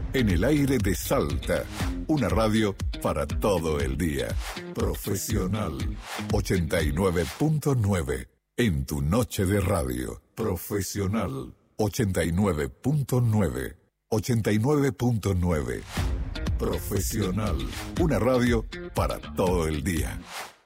En el aire de Salta, una radio para todo el día. Profesional 89.9. En tu noche de radio. Profesional 89.9. 89.9. Profesional. Una radio para todo el día.